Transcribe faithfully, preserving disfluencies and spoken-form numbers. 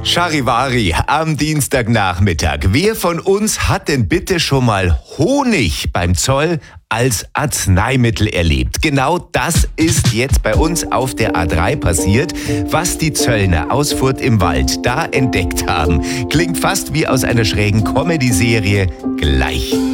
Charivari am Dienstagnachmittag. Wer von uns hat denn bitte schon mal Honig beim Zoll als Arzneimittel erlebt? Genau das ist jetzt bei uns auf der A drei passiert, was die Zöllner aus Furth im Wald da entdeckt haben. Klingt fast wie aus einer schrägen Comedy-Serie. Gleich.